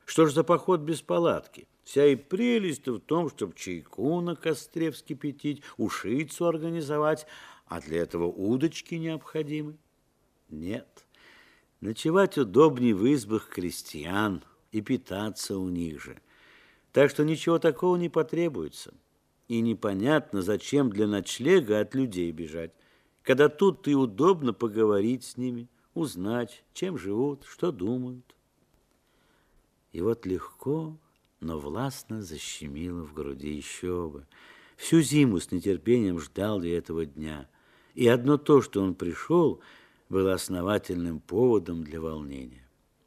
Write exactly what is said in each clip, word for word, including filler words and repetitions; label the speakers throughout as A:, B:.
A: Что ж за поход без палатки? Вся и прелесть в том, чтобы чайку на костре вскипятить, ушицу организовать, а для этого удочки необходимы. Нет, ночевать удобнее в избах крестьян и питаться у них же. Так что ничего такого не потребуется. И непонятно, зачем для ночлега от людей бежать, когда тут и удобно поговорить с ними, узнать, чем живут, что думают. И вот легко, но властно защемило в груди. Еще бы. Всю зиму с нетерпением ждал я этого дня. И одно то, что он пришел, было основательным поводом для волнения.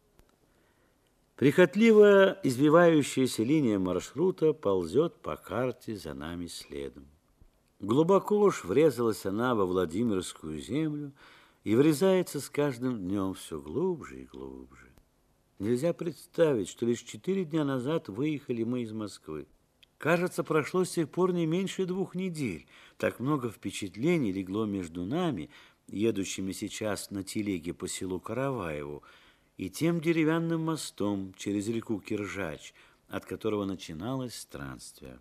A: Прихотливо извивающаяся линия маршрута ползет по карте за нами следом. Глубоко уж врезалась она во Владимирскую землю и врезается с каждым днем все глубже и глубже. Нельзя представить, что лишь четыре дня назад выехали мы из Москвы. Кажется, прошло с тех пор не меньше двух недель. Так много впечатлений легло между нами, едущими сейчас на телеге по селу Караваеву, и тем деревянным мостом через реку Киржач, от которого начиналось странствие.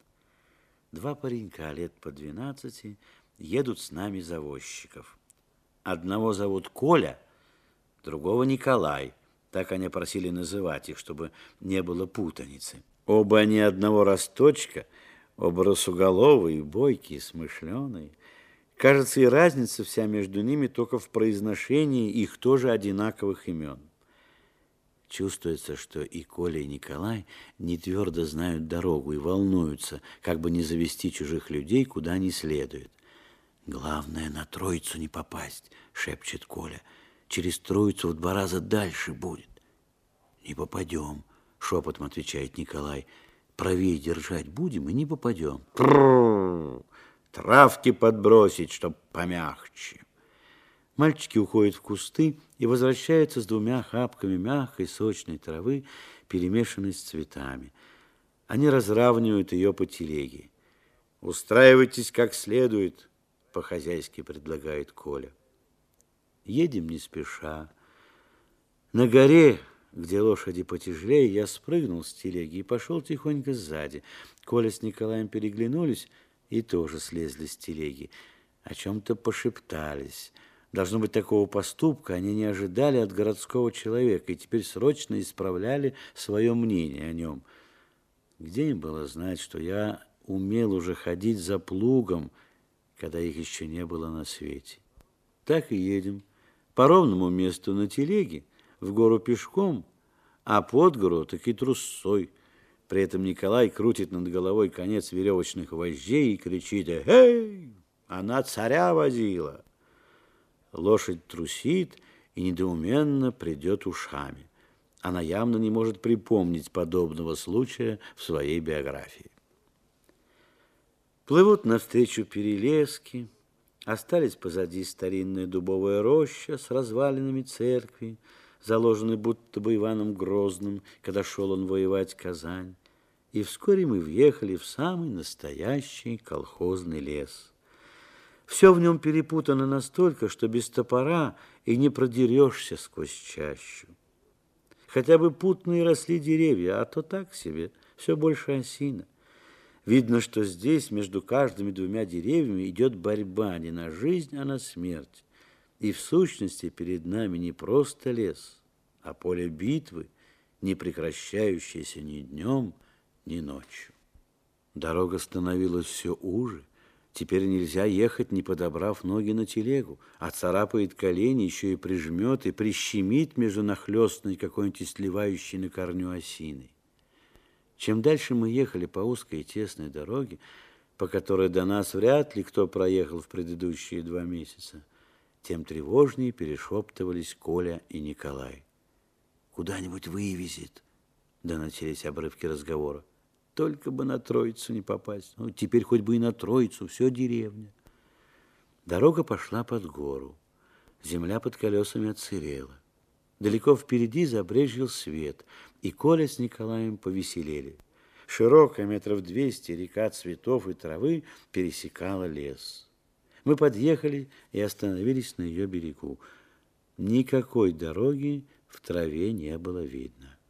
A: Два паренька лет по двенадцати едут с нами завозчиков. Одного зовут Коля, другого Николай. Так они просили называть их, чтобы не было путаницы. Оба они одного росточка, оба росуголовые, бойкие, смышленые. Кажется, и разница вся между ними только в произношении их тоже одинаковых имен. Чувствуется, что и Коля, и Николай не твердо знают дорогу и волнуются, как бы не завести чужих людей куда не следует. «Главное, на Троицу не попасть», — шепчет Коля. «Через Троицу в два раза дальше будет». «Не попадем», — шепотом отвечает Николай. «Правее держать будем и не попадем». «Трррр! Травки подбросить, чтоб помягче». Мальчики уходят в кусты и возвращаются с двумя охапками мягкой сочной травы, перемешанной с цветами. Они разравнивают ее по телеге. «Устраивайтесь как следует», — по-хозяйски предлагает Коля. Едем не спеша. На горе, где лошади потяжелее, я спрыгнул с телеги и пошел тихонько сзади. Коля с Николаем переглянулись и тоже слезли с телеги. О чем-то пошептались. Должно быть, такого поступка они не ожидали от городского человека и теперь срочно исправляли свое мнение о нем. Где им было знать, что я умел уже ходить за плугом, когда их еще не было на свете? Так и едем по ровному месту на телеге, в гору пешком, а под гору так и трусцой. При этом Николай крутит над головой конец веревочных вожжей и кричит: «Эй, она царя возила!» Лошадь трусит и недоуменно придет ушами. Она явно не может припомнить подобного случая в своей биографии. Плывут навстречу перелески, остались позади старинная дубовая роща с развалинами церкви, заложенной будто бы Иваном Грозным, когда шел он воевать в Казань. И вскоре мы въехали в самый настоящий колхозный лес. Все в нем перепутано настолько, что без топора и не продерешься сквозь чащу. Хотя бы путные росли деревья, а то так себе, все больше осина. Видно, что здесь между каждыми двумя деревьями идет борьба не на жизнь, а на смерть. И в сущности перед нами не просто лес, а поле битвы, не прекращающееся ни днем, ни ночью. Дорога становилась все уже. Теперь нельзя ехать, не подобрав ноги на телегу, а царапает колени, еще и прижмет и прищемит между нахлестной какой-нибудь сливающей на корню осиной. Чем дальше мы ехали по узкой и тесной дороге, по которой до нас вряд ли кто проехал в предыдущие два месяца, тем тревожнее перешептывались Коля и Николай. «Куда-нибудь вывезет», — доносились обрывки разговора. «Только бы на Троицу не попасть. Ну, теперь хоть бы и на Троицу, все деревня». Дорога пошла под гору. Земля под колесами отсырела. Далеко впереди забрезжил свет, и Коля с Николаем повеселели. Широкая, метров двести, река цветов и травы пересекала лес. Мы подъехали и остановились на ее берегу. Никакой дороги в траве не было видно.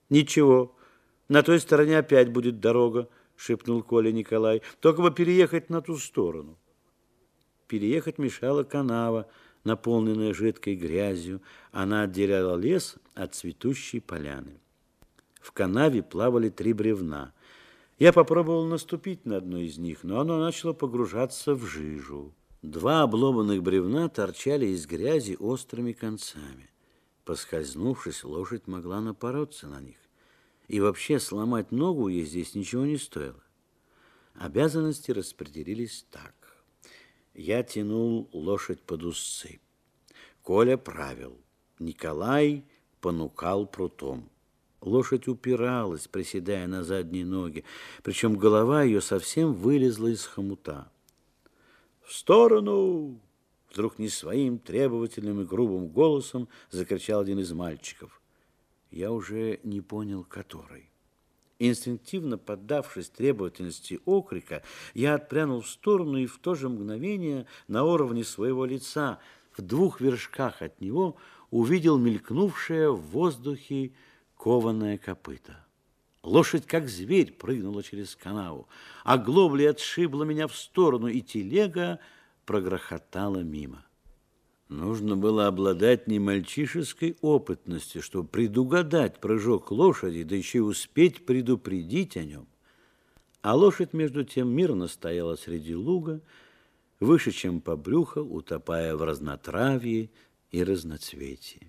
A: Ничего, на той стороне опять будет дорога, шепнул Коля Николай. Только бы переехать на ту сторону. Переехать мешала канава, наполненная жидкой грязью. Она отделяла лес от цветущей поляны. В канаве плавали три бревна. Я попробовал наступить на одно из них, но оно начало погружаться в жижу. Два обломанных бревна торчали из грязи острыми концами. Поскользнувшись, лошадь могла напороться на них. И вообще сломать ногу ей здесь ничего не стоило. Обязанности распределились так. Я тянул лошадь под узцы. Коля правил. Николай понукал прутом. Лошадь упиралась, приседая на задние ноги, причем голова ее совсем вылезла из хомута. «В сторону!» Вдруг не своим требовательным и грубым голосом закричал один из мальчиков. Я уже не понял, который. Инстинктивно поддавшись требовательности окрика, я отпрянул в сторону и в то же мгновение на уровне своего лица, в двух вершках от него, увидел мелькнувшее в воздухе кованое копыто. Лошадь, как зверь, прыгнула через канаву, а оглоблей отшибла меня в сторону, и телега прогрохотала мимо. Нужно было обладать не мальчишеской опытностью, чтобы предугадать прыжок лошади, да еще и успеть предупредить о нем. А лошадь, между тем, мирно стояла среди луга, выше, чем по брюху, утопая в разнотравье и разноцветии.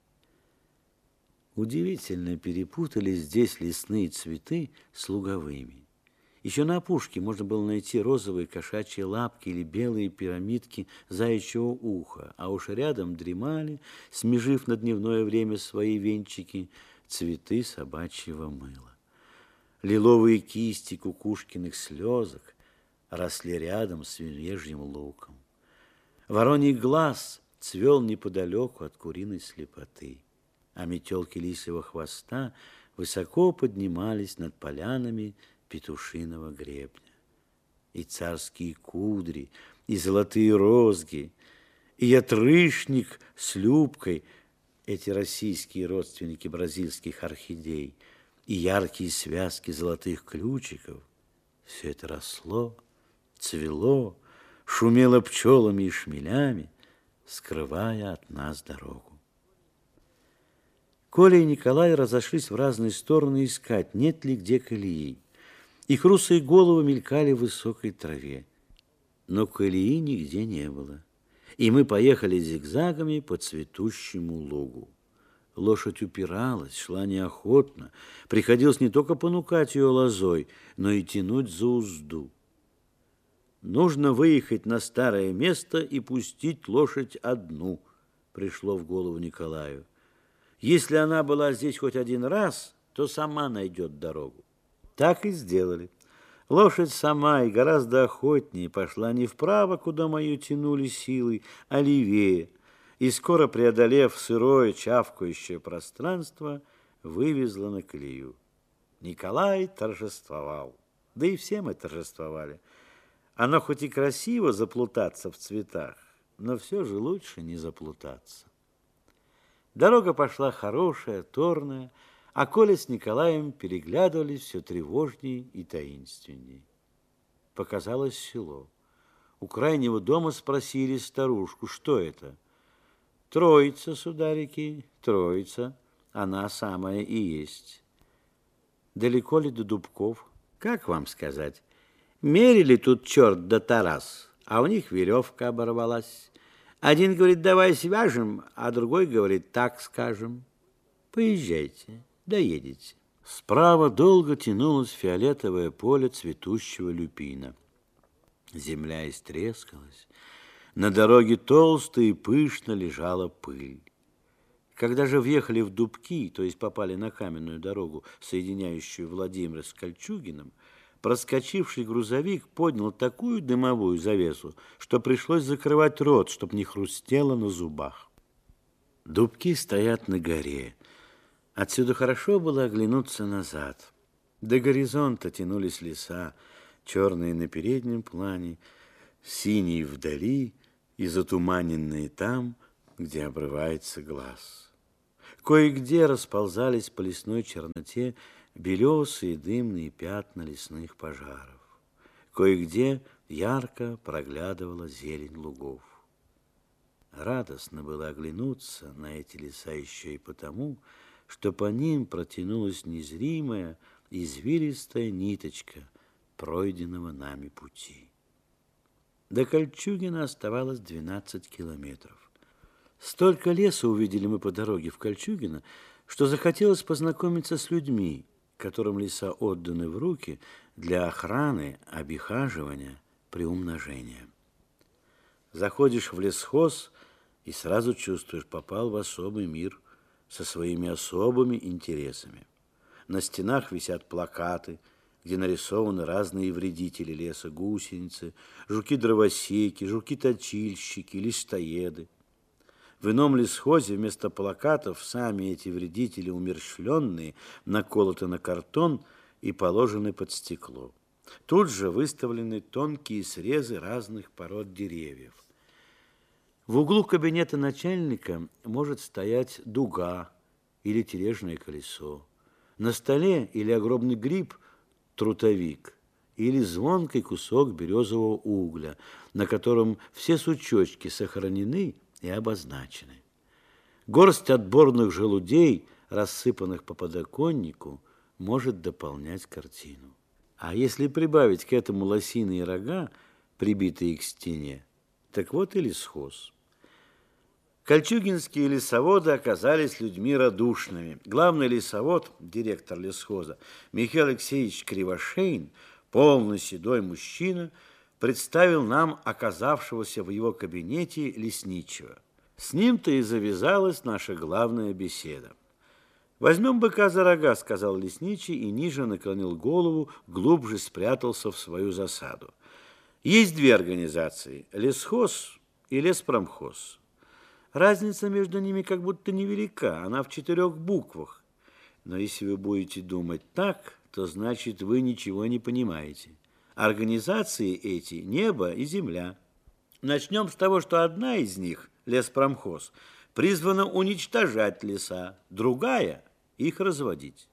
A: Удивительно перепутались здесь лесные цветы с луговыми. Еще на опушке можно было найти розовые кошачьи лапки или белые пирамидки заячьего уха, а уж рядом дремали, смежив на дневное время свои венчики, цветы собачьего мыла. Лиловые кисти кукушкиных слезок росли рядом с медвежьим луком. Вороний глаз цвел неподалеку от куриной слепоты, а метелки лисьего хвоста высоко поднимались над полянами петушиного гребня. И царские кудри, и золотые розги, и отрышник с любкой, эти российские родственники бразильских орхидей, и яркие связки золотых ключиков, все это росло, цвело, шумело пчелами и шмелями, скрывая от нас дорогу. Коля и Николай разошлись в разные стороны искать, нет ли где колеи. Их русые головы мелькали в высокой траве, но колеи нигде не было, и мы поехали зигзагами по цветущему лугу. Лошадь упиралась, шла неохотно, приходилось не только понукать ее лозой, но и тянуть за узду. Нужно выехать на старое место и пустить лошадь одну, пришло в голову Николаю. Если она была здесь хоть один раз, то сама найдет дорогу. Так и сделали. Лошадь сама и гораздо охотнее пошла не вправо, куда мою тянули силы, а левее, и скоро, преодолев сырое чавкающее пространство, вывезла на колею. Николай торжествовал, да и все мы торжествовали. Оно хоть и красиво заплутаться в цветах, но все же лучше не заплутаться. Дорога пошла хорошая, торная, а Коля с Николаем переглядывались все тревожней и таинственней. Показалось село. У крайнего дома спросили старушку, что это. Троица, сударики, Троица, она самая и есть. Далеко ли до Дубков? Как вам сказать? Мерили тут черт да Тарас, а у них веревка оборвалась. Один говорит, давай свяжем, а другой говорит, так скажем. Поезжайте, доедете. Справа долго тянулось фиолетовое поле цветущего люпина. Земля истрескалась. На дороге толсто и пышно лежала пыль. Когда же въехали в Дубки, то есть попали на каменную дорогу, соединяющую Владимира с Кольчугиным, проскочивший грузовик поднял такую дымовую завесу, что пришлось закрывать рот, чтоб не хрустело на зубах. Дубки стоят на горе. Отсюда хорошо было оглянуться назад. До горизонта тянулись леса, черные на переднем плане, синие вдали и затуманенные там, где обрывается глаз. Кое-где расползались по лесной черноте белесые дымные пятна лесных пожаров. Кое-где ярко проглядывала зелень лугов. Радостно было оглянуться на эти леса еще и потому, что по ним протянулась незримая, извилистая ниточка пройденного нами пути. До Кольчугино оставалось двенадцать километров. Столько леса увидели мы по дороге в Кольчугино, что захотелось познакомиться с людьми, которым леса отданы в руки для охраны, обихаживания, приумножения. Заходишь в лесхоз и сразу чувствуешь, попал в особый мир со своими особыми интересами. На стенах висят плакаты, где нарисованы разные вредители леса: гусеницы, жуки-дровосеки, жуки-точильщики, листоеды. В ином лесхозе вместо плакатов сами эти вредители умерщвленные наколоты на картон и положены под стекло. Тут же выставлены тонкие срезы разных пород деревьев. В углу кабинета начальника может стоять дуга или тележное колесо. На столе или огромный гриб, трутовик, или звонкий кусок березового угля, на котором все сучочки сохранены и обозначены. Горсть отборных желудей, рассыпанных по подоконнику, может дополнять картину. А если прибавить к этому лосиные рога, прибитые к стене, так вот и лесхоз. Кольчугинские лесоводы оказались людьми радушными. Главный лесовод, директор лесхоза, Михаил Алексеевич Кривошеин, полный седой мужчина, представил нам оказавшегося в его кабинете лесничего. С ним-то и завязалась наша главная беседа. «Возьмем быка за рога», — сказал лесничий и ниже наклонил голову, глубже спрятался в свою засаду. Есть две организации — лесхоз и леспромхоз. Разница между ними как будто невелика, она в четырех буквах. Но если вы будете думать так, то значит вы ничего не понимаете. Организации эти — небо и земля. Начнем с того, что одна из них, леспромхоз, призвана уничтожать леса, другая — их разводить.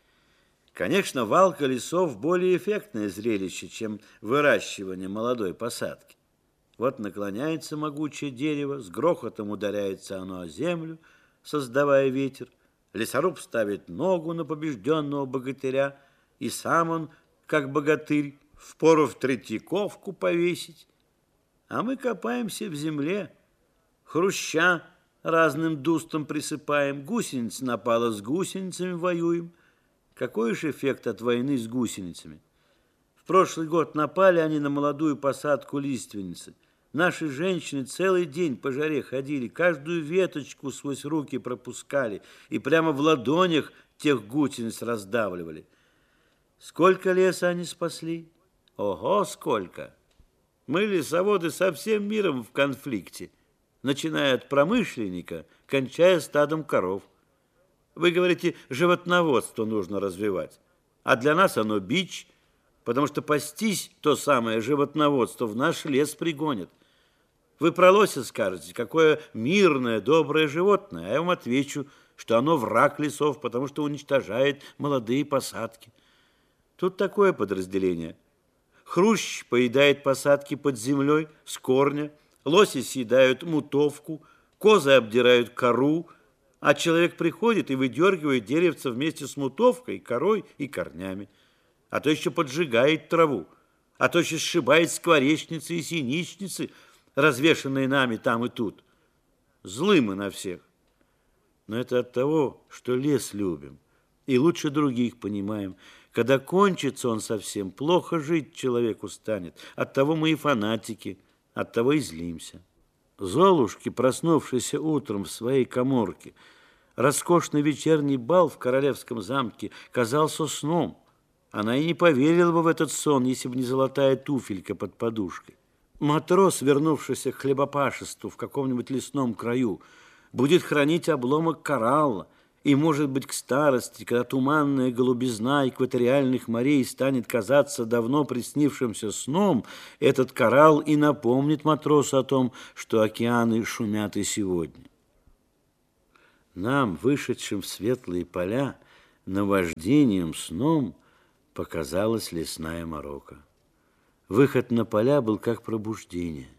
A: Конечно, валка лесов более эффектное зрелище, чем выращивание молодой посадки. Вот наклоняется могучее дерево, с грохотом ударяется оно о землю, создавая ветер. Лесоруб ставит ногу на побежденного богатыря, и сам он, как богатырь, впору в Третьяковку повесить. А мы копаемся в земле, хруща разным дустом присыпаем, гусеница напала, с гусеницами воюем. Какой же эффект от войны с гусеницами? В прошлый год напали они на молодую посадку лиственницы. Наши женщины целый день по жаре ходили, каждую веточку сквозь руки пропускали и прямо в ладонях тех гусениц раздавливали. Сколько леса они спасли? Ого, сколько! Мы, лесоводы, со всем миром в конфликте, начиная от промышленника, кончая стадом коров. Вы говорите, животноводство нужно развивать, а для нас оно бич, потому что пастись то самое животноводство в наш лес пригонит. Вы про лося скажете, какое мирное, доброе животное, а я вам отвечу, что оно враг лесов, потому что уничтожает молодые посадки. Тут такое подразделение. Хрущ поедает посадки под землей с корня, лоси съедают мутовку, козы обдирают кору, а человек приходит и выдергивает деревца вместе с мутовкой, корой и корнями. А то еще поджигает траву, а то еще сшибает скворечницы и синичницы, развешанные нами там и тут. Злы мы на всех. Но это от того, что лес любим и лучше других понимаем. Когда кончится он совсем, плохо жить человеку станет. Оттого мы и фанатики, оттого и злимся. Золушке, проснувшейся утром в своей каморке, роскошный вечерний бал в королевском замке казался сном. Она и не поверила бы в этот сон, если бы не золотая туфелька под подушкой. Матрос, вернувшийся к хлебопашеству в каком-нибудь лесном краю, будет хранить обломок коралла, и, может быть, к старости, когда туманная голубизна экваториальных морей станет казаться давно приснившимся сном, этот коралл и напомнит матросу о том, что океаны шумят и сегодня. Нам, вышедшим в светлые поля, наваждением, сном показалась лесная морока. Выход на поля был как пробуждение.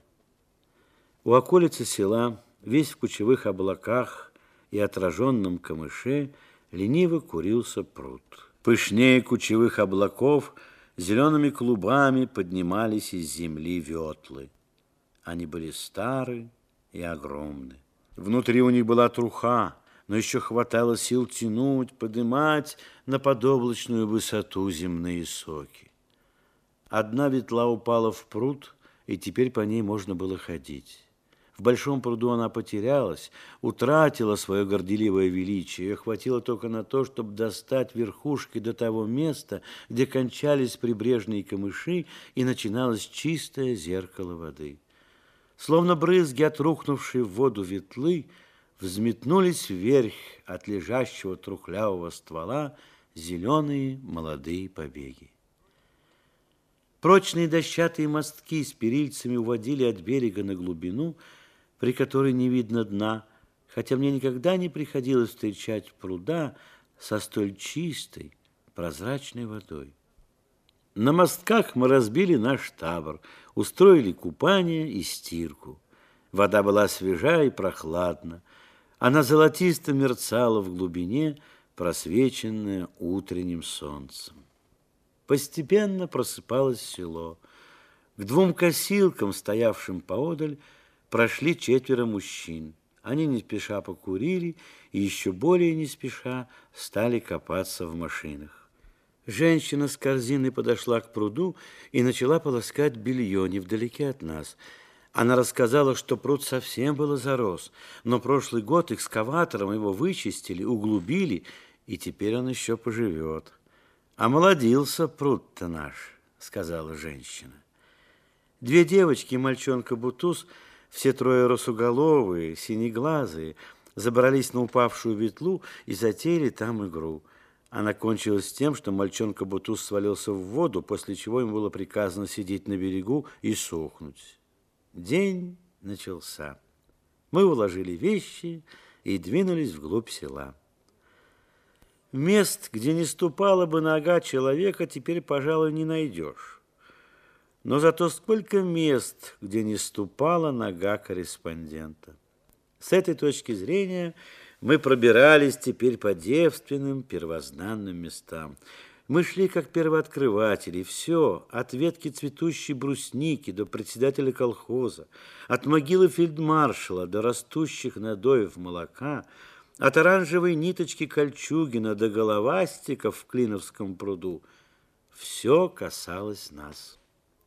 A: У околицы села, весь в кучевых облаках и отраженном камыше, лениво курился пруд. Пышнее кучевых облаков зелеными клубами поднимались из земли ветлы. Они были стары и огромны. Внутри у них была труха, но еще хватало сил тянуть, подымать на подоблачную высоту земные соки. Одна ветла упала в пруд, и теперь по ней можно было ходить. В большом пруду она потерялась, утратила свое горделивое величие. Ее хватило только на то, чтобы достать верхушкой до того места, где кончались прибрежные камыши и начиналось чистое зеркало воды. Словно брызги от рухнувшей в воду ветлы взметнулись вверх от лежащего трухлявого ствола зеленые молодые побеги. Прочные дощатые мостки с перильцами уводили от берега на глубину, при которой не видно дна, хотя мне никогда не приходилось встречать пруда со столь чистой, прозрачной водой. На мостках мы разбили наш табор, устроили купание и стирку. Вода была свежа и прохладна. Она золотисто мерцала в глубине, просвеченная утренним солнцем. Постепенно просыпалось село. К двум косилкам, стоявшим поодаль, прошли четверо мужчин. Они не спеша покурили и еще более не спеша стали копаться в машинах. Женщина с корзиной подошла к пруду и начала полоскать белье невдалеке от нас. Она рассказала, что пруд совсем было зарос, но прошлый год экскаватором его вычистили, углубили, и теперь он еще поживет. «Омолодился пруд-то наш», — сказала женщина. Две девочки и мальчонка-бутуз, все трое росоголовые, синеглазые, забрались на упавшую ветлу и затеяли там игру. Она кончилась тем, что мальчонка-бутуз свалился в воду, после чего ему было приказано сидеть на берегу и сохнуть. День начался. Мы уложили вещи и двинулись вглубь села. Мест, где не ступала бы нога человека, теперь, пожалуй, не найдешь. Но зато сколько мест, где не ступала нога корреспондента. С этой точки зрения мы пробирались теперь по девственным первозданным местам. Мы шли как первооткрыватели, все, от ветки цветущей брусники до председателя колхоза, от могилы фельдмаршала до растущих надоев молока, от оранжевой ниточки Кольчугина до головастиков в Клиновском пруду. Все касалось нас.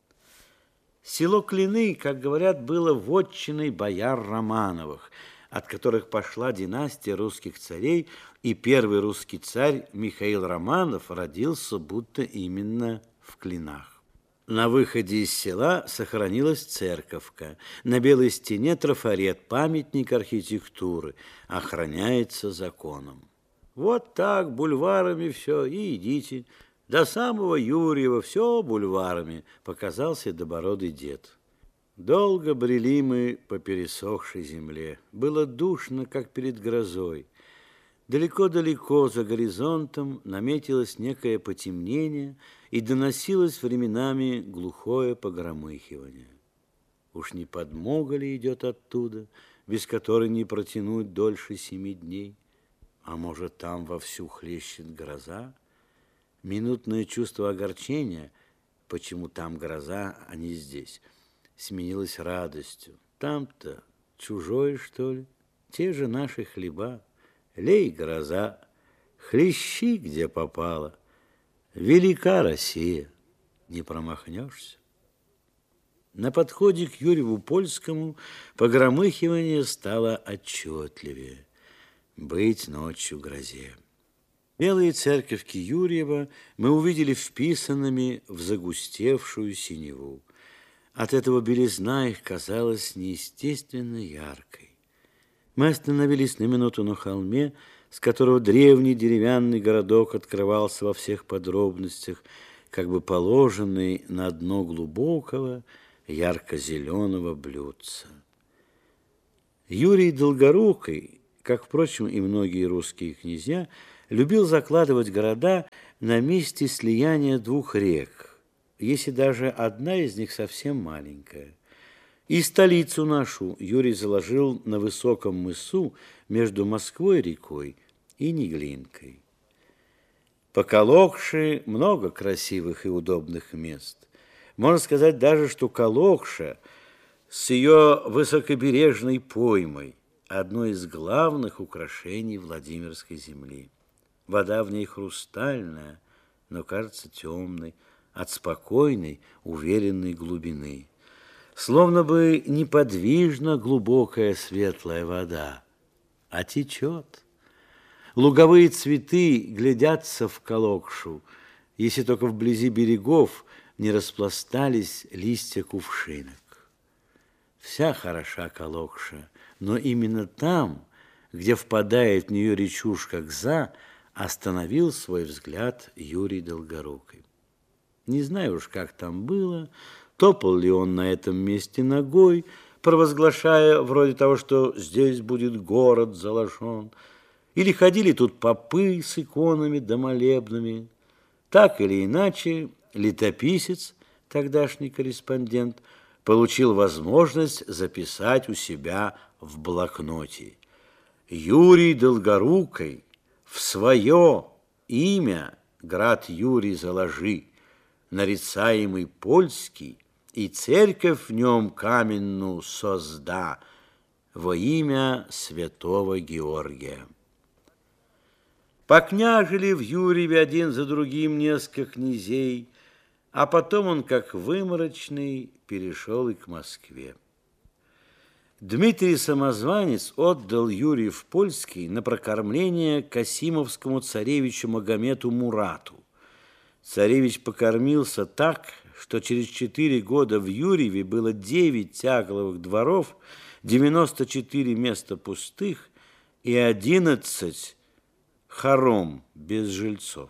A: Село Клины, как говорят, было вотчиной бояр Романовых, от которых пошла династия русских царей, и первый русский царь Михаил Романов родился будто именно в Клинах. На выходе из села сохранилась церковка. На белой стене трафарет, памятник архитектуры, охраняется законом. Вот так бульварами все, и идите. До самого Юрьева все бульварами, показал седобородый дед. Долго брели мы по пересохшей земле. Было душно, как перед грозой. Далеко-далеко за горизонтом наметилось некое потемнение и доносилось временами глухое погромыхивание. Уж не подмога ли идет оттуда, без которой не протянуть дольше семи дней? А может, там вовсю хлещет гроза? Минутное чувство огорчения, почему там гроза, а не здесь, сменилось радостью. Там-то чужое, что ли? Те же наши хлеба. Лей, гроза, хлещи, где попало. Велика Россия, не промахнешься. На подходе к Юрьеву-Польскому погромыхивание стало отчетливее. Быть ночью грозе. Белые церковки Юрьева мы увидели вписанными в загустевшую синеву. От этого белизна их казалась неестественно яркой. Мы остановились на минуту на холме, с которого древний деревянный городок открывался во всех подробностях, как бы положенный на дно глубокого ярко-зеленого блюдца. Юрий Долгорукий, как, впрочем, и многие русские князья, любил закладывать города на месте слияния двух рек, если даже одна из них совсем маленькая. И столицу нашу Юрий заложил на высоком мысу между Москвой-рекой и Неглинкой. По Калокше много красивых и удобных мест. Можно сказать даже, что Калокша с ее высокобережной поймой одно из главных украшений Владимирской земли. Вода в ней хрустальная, но кажется темной, от спокойной, уверенной глубины. Словно бы неподвижна глубокая светлая вода, а течет. Луговые цветы глядятся в Калокшу, если только вблизи берегов не распластались листья кувшинок. Вся хороша Калокша, но именно там, где впадает в нее речушка Гза, остановил свой взгляд Юрий Долгорукий. Не знаю уж, как там было, топал ли он на этом месте ногой, провозглашая вроде того, что здесь будет город заложен, или ходили тут попы с иконами да молебнами. Так или иначе, летописец, тогдашний корреспондент, получил возможность записать у себя в блокноте: Юрий Долгорукий в свое имя град Юрий заложи, нарицаемый польский, и церковь в нем каменную созда во имя святого Георгия. Покняжили в Юрьеве один за другим несколько князей, а потом он, как выморочный, перешел и к Москве. Дмитрий Самозванец отдал Юрьев Польский на прокормление Касимовскому царевичу Магомету Мурату. Царевич покормился так, что через четыре года в Юрьеве было девять тягловых дворов, девяносто четыре места пустых и одиннадцать хором без жильцов.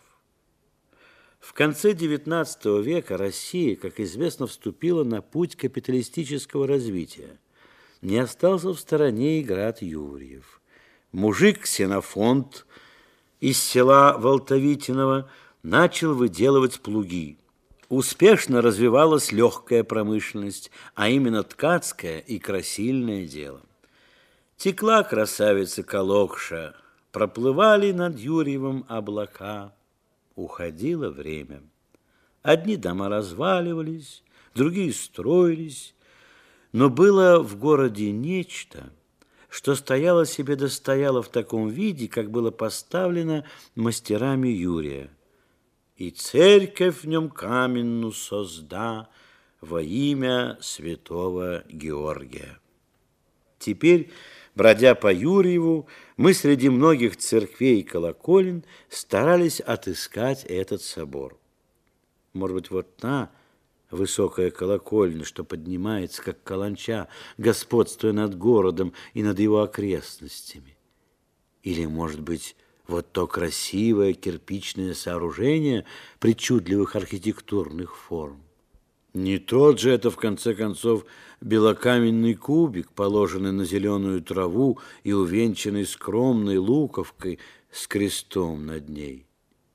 A: В конце девятнадцатого века Россия, как известно, вступила на путь капиталистического развития. Не остался в стороне и град Юрьев. Мужик Ксенофонт из села Волтовитиново начал выделывать плуги. Успешно развивалась легкая промышленность, а именно ткацкое и красильное дело. Текла красавица Калокша, проплывали над Юрьевым облака. Уходило время. Одни дома разваливались, другие строились, но было в городе нечто, что стояло себе да стояло в таком виде, как было поставлено мастерами Юрия. И церковь в нем каменную созда во имя святого Георгия. Теперь, бродя по Юрьеву, мы среди многих церквей и колоколен старались отыскать этот собор. Может быть, вот та высокая колокольня, что поднимается, как каланча, господствуя над городом и над его окрестностями. Или, может быть, вот то красивое кирпичное сооружение причудливых архитектурных форм. Не тот же это, в конце концов, белокаменный кубик, положенный на зеленую траву и увенчанный скромной луковкой с крестом над ней.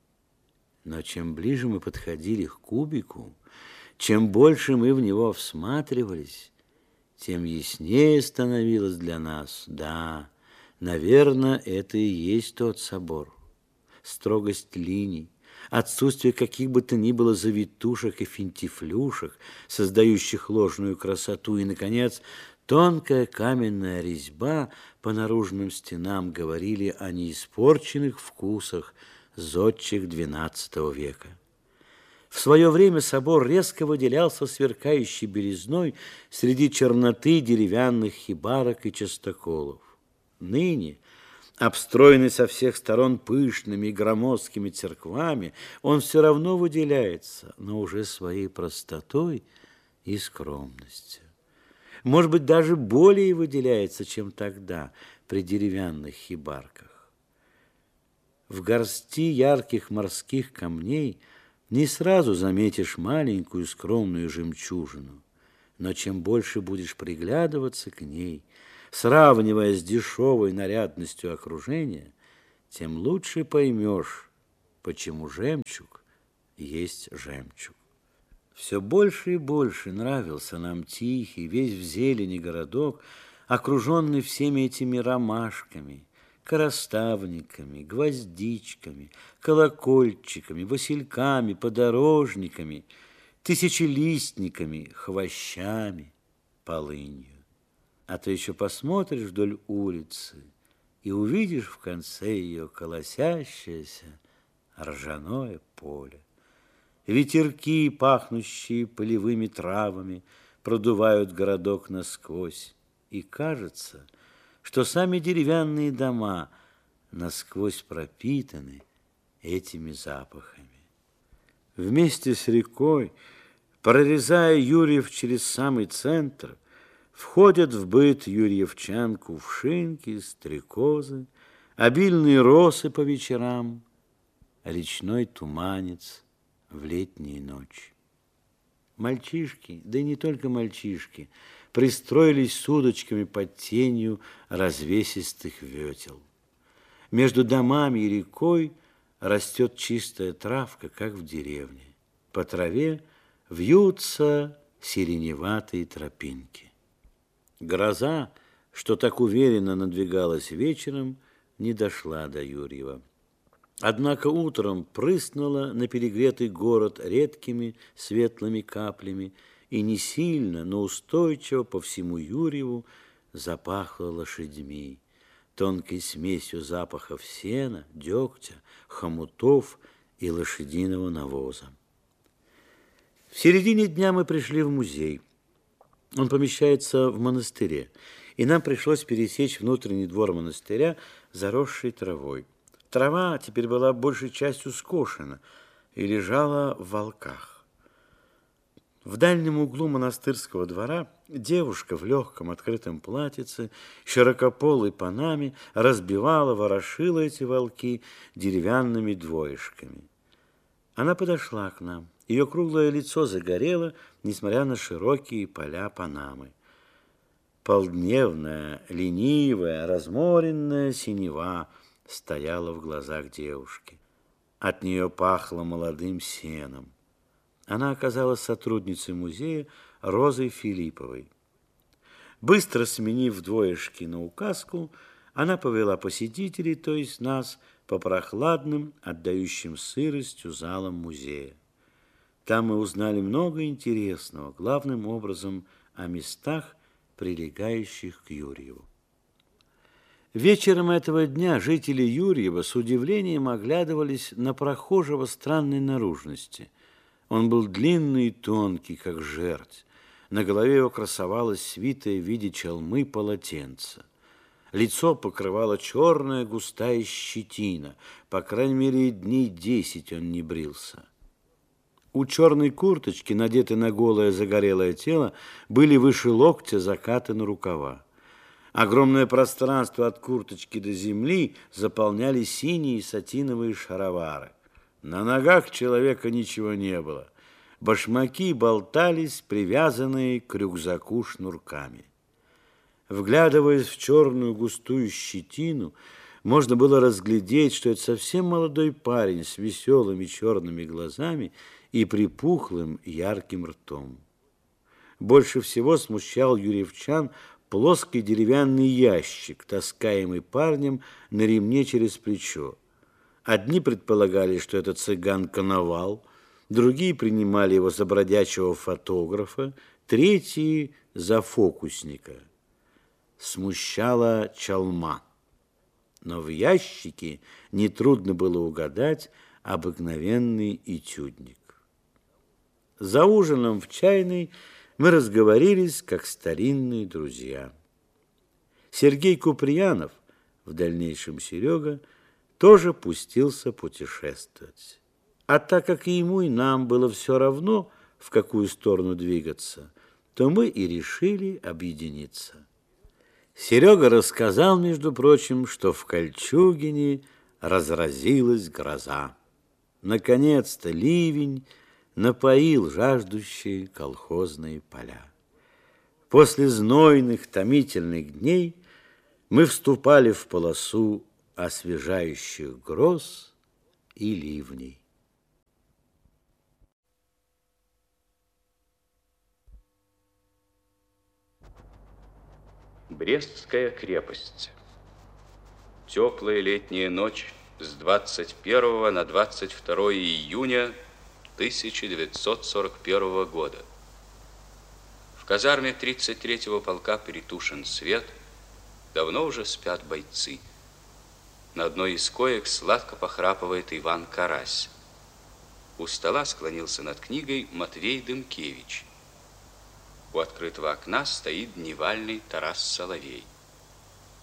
A: Но чем ближе мы подходили к кубику, чем больше мы в него всматривались, тем яснее становилось для нас: да, наверное, это и есть тот собор. Строгость линий, отсутствие каких бы то ни было завитушек и финтифлюшек, создающих ложную красоту, и, наконец, тонкая каменная резьба по наружным стенам говорили о неиспорченных вкусах зодчих двенадцатого века. В свое время собор резко выделялся сверкающей белизной среди черноты деревянных хибарок и частоколов. Ныне, обстроенный со всех сторон пышными и громоздкими церквами, он все равно выделяется, но уже своей простотой и скромностью. Может быть, даже более выделяется, чем тогда при деревянных хибарках. В горсти ярких морских камней не сразу заметишь маленькую скромную жемчужину, но чем больше будешь приглядываться к ней, сравнивая с дешевой нарядностью окружения, тем лучше поймешь, почему жемчуг есть жемчуг. Все больше и больше нравился нам тихий, весь в зелени городок, окруженный всеми этими ромашками, коростовниками, гвоздичками, колокольчиками, васильками, подорожниками, тысячелистниками, хвощами, полынью. А ты еще посмотришь вдоль улицы и увидишь в конце ее колосящееся ржаное поле. Ветерки, пахнущие полевыми травами, продувают городок насквозь, и кажется, что сами деревянные дома насквозь пропитаны этими запахами. Вместе с рекой, прорезая Юрьев через самый центр, входят в быт юрьевчан кувшинки, стрекозы, обильные росы по вечерам, речной туманец в летние ночи. Мальчишки, да и не только мальчишки, пристроились с удочками под тенью развесистых ветел. Между домами и рекой растет чистая травка, как в деревне. По траве вьются сиреневатые тропинки. Гроза, что так уверенно надвигалась вечером, не дошла до Юрьева. Однако утром прыснула на перегретый город редкими светлыми каплями, и не сильно, но устойчиво по всему Юрьеву запахло лошадьми, тонкой смесью запахов сена, дегтя, хомутов и лошадиного навоза. В середине дня мы пришли в музей. Он помещается в монастыре, и нам пришлось пересечь внутренний двор монастыря, заросший травой. Трава теперь была большей частью скошена и лежала в волках. В дальнем углу монастырского двора девушка в легком открытом платьице, широкополой панаме, разбивала, ворошила эти волки деревянными двоечками. Она подошла к нам. Ее круглое лицо загорело, несмотря на широкие поля панамы. Полдневная, ленивая, разморенная синева стояла в глазах девушки. От нее пахло молодым сеном. Она оказалась сотрудницей музея Розой Филипповой. Быстро сменив двоечки на указку, она повела посетителей, то есть нас, по прохладным, отдающим сыростью залам музея. Там мы узнали много интересного, главным образом о местах, прилегающих к Юрьеву. Вечером этого дня жители Юрьева с удивлением оглядывались на прохожего странной наружности. Он был длинный и тонкий, как жерть. На голове его красовалось свитое в виде чалмы полотенце. Лицо покрывала черная густая щетина. По крайней мере, дней десять он не брился. У черной курточки, надетой на голое загорелое тело, были выше локтя закатаны рукава. Огромное пространство от курточки до земли заполняли синие сатиновые шаровары. На ногах человека ничего не было. Башмаки болтались, привязанные к рюкзаку шнурками. Вглядываясь в черную густую щетину, можно было разглядеть, что это совсем молодой парень с веселыми черными глазами и припухлым ярким ртом. Больше всего смущал юрьевчан плоский деревянный ящик, таскаемый парнем на ремне через плечо. Одни предполагали, что это цыган-коновал, другие принимали его за бродячего фотографа, третьи – за фокусника. Смущала чалма. Но в ящике нетрудно было угадать обыкновенный этюдник. За ужином в чайной мы разговорились, как старинные друзья. Сергей Куприянов, в дальнейшем Серега, тоже пустился путешествовать. А так как и ему, и нам было все равно, в какую сторону двигаться, то мы и решили объединиться. Серега рассказал, между прочим, что в Кольчугине разразилась гроза. Наконец-то ливень напоил жаждущие колхозные поля. После знойных, томительных дней мы вступали в полосу освежающих гроз и ливней.
B: Брестская крепость. Теплая летняя ночь с двадцать первого на двадцать второе июня тысяча девятьсот сорок первого года. В казарме тридцать третьего полка притушен свет, давно уже спят бойцы. На одной из коек сладко похрапывает Иван Карась. У стола склонился над книгой Матвей Дымкевич. У открытого окна стоит дневальный Тарас Соловей.